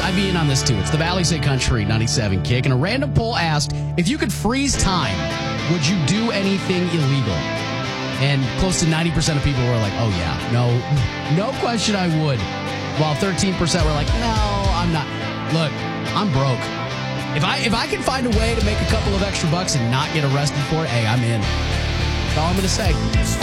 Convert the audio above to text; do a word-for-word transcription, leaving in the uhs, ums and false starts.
I'd be in on this too. It's the Valley State Country ninety-seven Kick, and a random poll asked, if you could freeze time, would you do anything illegal? And close to ninety percent of people were like, oh yeah, no, no question I would. While thirteen percent were like, no, I'm not. Look, I'm broke. If I if I can find a way to make a couple of extra bucks and not get arrested for it, hey, I'm in. That's all I'm going to say.